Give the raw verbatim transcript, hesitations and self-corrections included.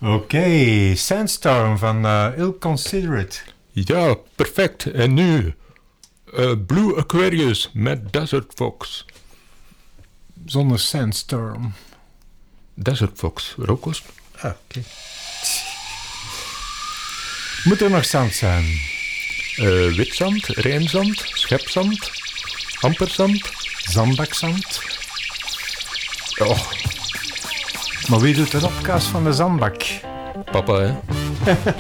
Oké, okay, Sandstorm van uh, Ill Considerate. Ja, perfect. En nu uh, Blue Aquarius met Desert Fox. Zonder Sandstorm. Desert Fox, rookkost. Ah, oké. Okay. Moet er nog zand zijn? Uh, witzand, rijnzand, schepzand, amperzand. Zandbakzand. Oh. Maar wie doet de opkaas van de zandbak? Papa, hè.